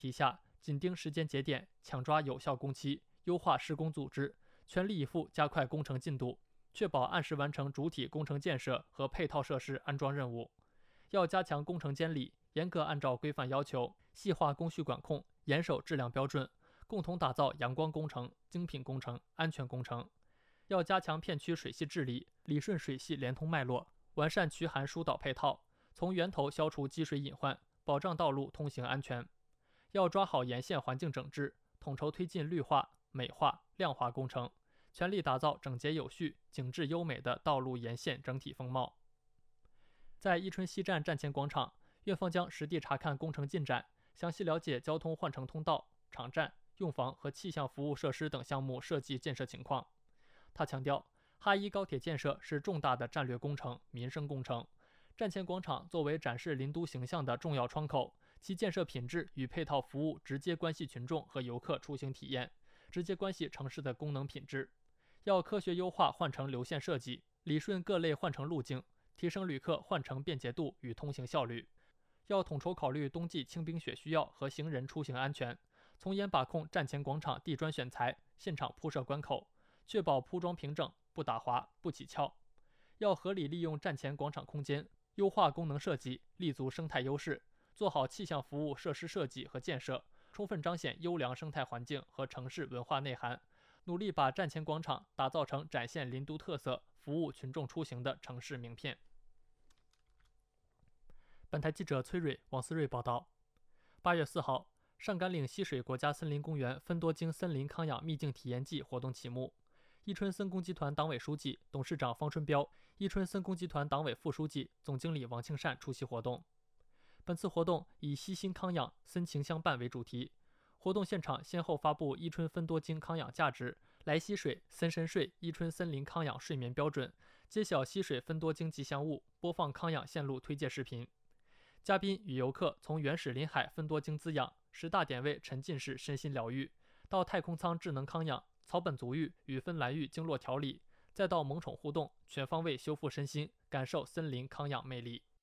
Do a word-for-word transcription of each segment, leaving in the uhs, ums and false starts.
题下，紧盯时间节点，抢抓有效工期，优化施工组织，全力以赴加快工程进度，确保按时完成主体工程建设和配套设施安装任务。要加强工程监理，严格按照规范要求，细化工序管控，严守质量标准，共同打造阳光工程、精品工程、安全工程。要加强片区水系治理，理顺水系连通脉络，完善渠涵疏导配套，从源头消除积水隐患，保障道路通行安全。要抓好沿线环境整治，统筹推进绿化、美化、亮化工程，全力打造整洁有序、景致优美的道路沿线整体风貌。在伊春西站站前广场，院方将实地查看工程进展，详细了解交通换乘通道、场站、用房和气象服务设施等项目设计建设情况。他强调，哈一高铁建设是重大的战略工程、民生工程。站前广场作为展示林都形象的重要窗口，其建设品质与配套服务直接关系群众和游客出行体验，直接关系城市的功能品质。要科学优化换乘流线设计，理顺各类换乘路径，提升旅客换乘便捷度与通行效率。要统筹考虑冬季清冰雪需要和行人出行安全，从严把控站前广场地砖选材、现场铺设关口，确保铺装平整、不打滑、不起翘。要合理利用站前广场空间，优化功能设计，立足生态优势，做好气象服务设施设计和建设，充分彰显优良生态环境和城市文化内涵，努力把站前广场打造成展现林都特色、服务群众出行的城市名片。本台记者崔蕊、王思睿报道。八月四号，上甘岭溪水国家森林公园芬多精森林康养秘境体验季活动启幕。伊春森工集团党委书记、董事长方春标，伊春森工集团党委副书记、总经理王庆善出席活动。本次活动以悉心康养、森情相伴为主题。活动现场先后发布伊春芬多精康养价值、来溪水、森深睡伊春森林康养睡眠标准，揭晓溪水芬多精吉祥物，播放康养线路推介视频。嘉宾与游客从原始林海芬多精滋养、十大点位沉浸式身心疗愈，到太空舱智能康养、草本足浴与芬兰浴经络调理，再到萌宠互动，全方位修复身心，感受森林康养魅力。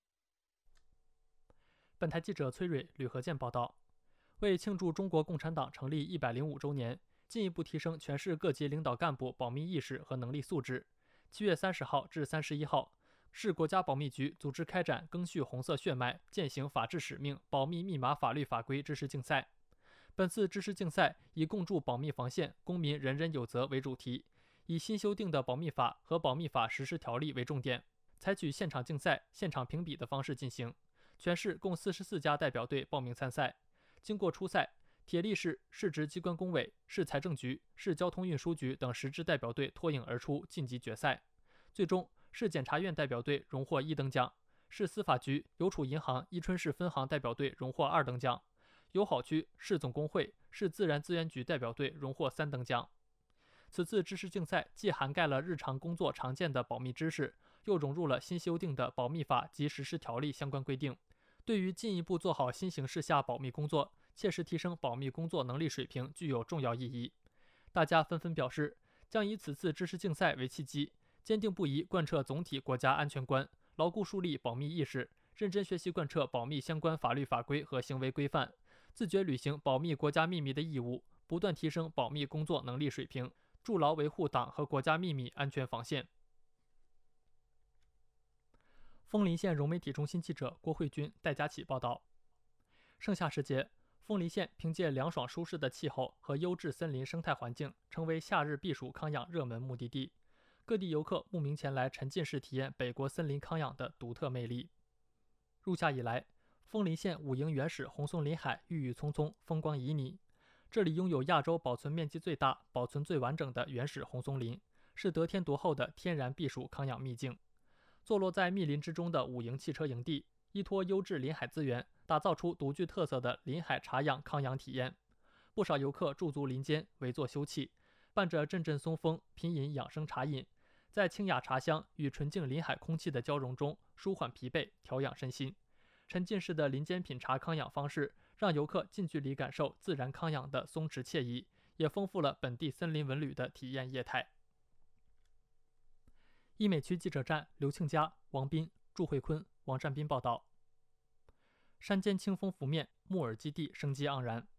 本台记者崔蕊、吕和健报道。为庆祝中国共产党成立一百零五周年，进一步提升全市各级领导干部保密意识和能力素质，七月三十号至三十一号，市国家保密局组织开展赓续红色血脉、践行法治使命保密密码法律法规知识竞赛。本次知识竞赛以共筑保密防线，公民人人有责为主题，以新修订的保密法和保密法实施条例为重点，采取现场竞赛、现场评比的方式进行。全市共四十四家代表队报名参赛。经过初赛，铁力市、市直机关工委、市财政局、市交通运输局等十支代表队脱颖而出，晋级决赛。最终，市检察院代表队荣获一等奖，市司法局、邮储银行伊春市分行代表队荣获二等奖，友好区、市总工会、市自然资源局代表队荣获三等奖。此次知识竞赛既涵盖了日常工作常见的保密知识，又融入了新修订的保密法及实施条例相关规定，对于进一步做好新形势下保密工作，切实提升保密工作能力水平具有重要意义。大家纷纷表示，将以此次知识竞赛为契机，坚定不移贯彻总体国家安全观，牢固树立保密意识，认真学习贯彻保密相关法律法规和行为规范，自觉履行保密国家秘密的义务，不断提升保密工作能力水平，筑牢维护党和国家秘密安全防线。枫林县融媒体中心记者郭慧君、戴佳琪报道。盛夏时节，枫林县凭借凉爽舒适的气候和优质森林生态环境，成为夏日避暑康养热门目的地。各地游客慕名前来沉浸式体验北国森林康养的独特魅力。入夏以来，枫林县五营原始红松林海郁郁葱葱，风光旖旎。这里拥有亚洲保存面积最大、保存最完整的原始红松林，是得天独厚的天然避暑康养秘境。坐落在密林之中的五营汽车营地，依托优质林海资源，打造出独具特色的林海茶养康养体验。不少游客驻足林间，围坐休憩，伴着阵阵松风，品饮养生茶饮，在清雅茶香与纯净林海空气的交融中，舒缓疲惫，调养身心。沉浸式的林间品茶康养方式，让游客近距离感受自然康养的松弛惬意，也丰富了本地森林文旅的体验业态。医美区记者站刘庆佳、王斌、祝慧坤、王占斌报道。 山间清风拂面，木耳基地生机盎然。